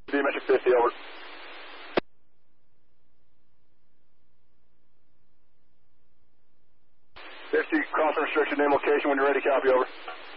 metric 50, over. 50, crossing restriction, name location when you're ready, copy, over.